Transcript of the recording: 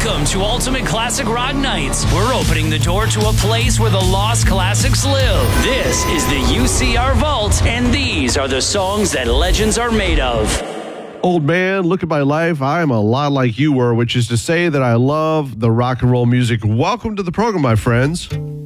Welcome to Ultimate Classic Rock Nights. We're opening the door to a place where the lost classics live. This is the UCR Vault, and these are the songs that legends are made of. Old man, look at my life. I am a lot like you were, which is to say that I love the rock and roll music. Welcome to the program, my friends.